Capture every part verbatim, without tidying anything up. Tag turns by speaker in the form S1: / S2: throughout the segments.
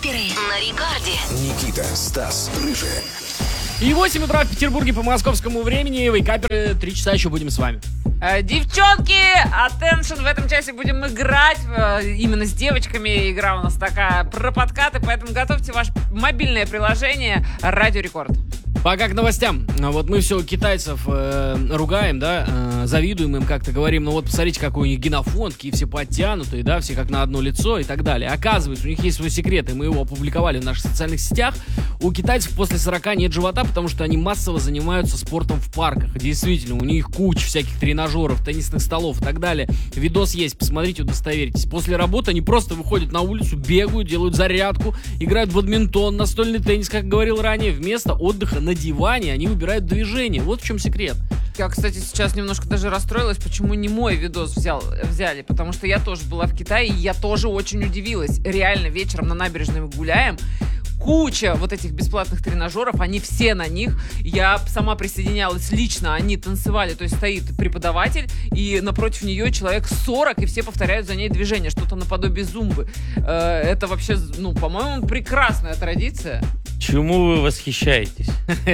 S1: Вейкаперы на рекорде.
S2: Никита, Стас, Рыжий.
S3: И восемь утра в Петербурге по московскому времени. Вейкаперы, три часа еще будем с вами.
S4: Э, девчонки, attention, в этом часе будем играть э, именно с девочками. Игра у нас такая про подкаты, поэтому готовьте ваше мобильное приложение «Радио Рекорд».
S3: Пока к новостям. Вот мы все китайцев э, ругаем, да, э, завидуем им как-то, говорим, ну вот посмотрите, какой у них генофонд, какие все подтянутые, да, все как на одно лицо и так далее. Оказывается, у них есть свой секрет, и мы его опубликовали в наших социальных сетях. У китайцев после сорока нет живота, потому что они массово занимаются спортом в парках. Действительно, у них куча всяких тренажеров, теннисных столов и так далее. Видос есть, посмотрите, удостоверитесь. После работы они просто выходят на улицу, бегают, делают зарядку, играют в бадминтон, настольный теннис, как говорил ранее. Вместо отдыха на диване они выбирают движение. Вот в чем секрет.
S4: Я, кстати, сейчас немножко даже расстроилась, почему не мой видос взял, взяли, потому что я тоже была в Китае, и я тоже очень удивилась. Реально, вечером на набережной мы гуляем, куча вот этих бесплатных тренажеров, они все на них. Я сама присоединялась лично, они танцевали, то есть стоит преподаватель, и напротив нее человек сорок, и все повторяют за ней движение, что-то наподобие зумбы. Это вообще, ну, по-моему, прекрасная традиция.
S5: Чему вы восхищаетесь?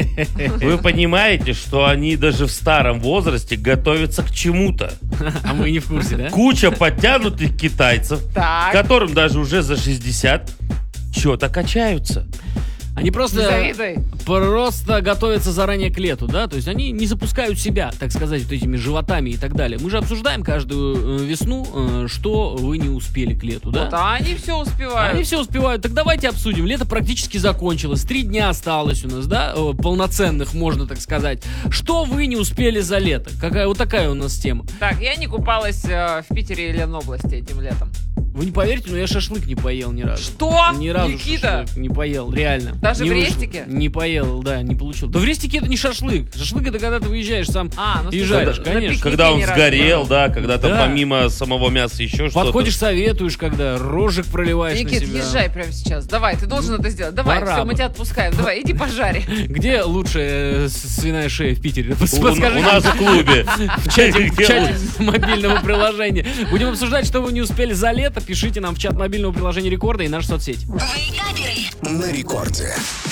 S5: Вы понимаете, что они даже в старом возрасте готовятся к чему-то.
S3: А мы не в курсе, да?
S5: Куча подтянутых китайцев,
S4: Так.
S5: которым даже уже за шестьдесят, что-то качаются.
S3: Они просто,
S4: Не завидуй.
S3: просто готовятся заранее к лету, да? То есть они не запускают себя, так сказать, вот этими животами и так далее. Мы же обсуждаем каждую э, весну, э, что вы не успели к лету, да?
S4: Вот, а они все успевают.
S3: Они все успевают. Так давайте обсудим. Лето практически закончилось. Три дня осталось у нас, да? Э, Полноценных, можно так сказать. Что вы не успели за лето? Какая вот такая у нас тема.
S4: Так, я не купалась э, в Питере и Ленобласти этим летом.
S3: Вы не поверите, но я шашлык не поел ни разу.
S4: Что?
S3: Ни разу
S4: Никита?
S3: шашлык не поел, реально.
S4: Даже
S3: Не
S4: в
S3: вышло.
S4: Рестике?
S3: Не поел, да, не получил. Да в Рестике это не шашлык. Шашлык это когда ты выезжаешь сам
S4: А, ну,
S3: и
S4: слушай,
S3: жаришь,
S4: на
S3: конечно.
S4: пикнике
S5: Когда он
S4: ни разу
S5: сгорел,
S4: не был.
S5: да, когда там
S3: Да.
S5: помимо самого мяса еще что-то.
S3: Подходишь, советуешь, когда рожек проливаешь
S4: Никит,
S3: на себя.
S4: езжай прямо сейчас. Давай, ты должен это сделать. Давай,
S3: пора
S4: все,
S3: бы.
S4: мы тебя отпускаем. Давай, иди пожари.
S3: Где лучшая э, с- свиная шея в Питере?
S5: У,
S3: Подскажи
S5: у нас в клубе.
S3: в чате, в чате мобильного приложения. Будем обсуждать, что вы не успели за лето. Пишите нам в чат мобильного приложения Рекорда и наши соцсети.
S1: Вейкаперы.
S2: На рекорде.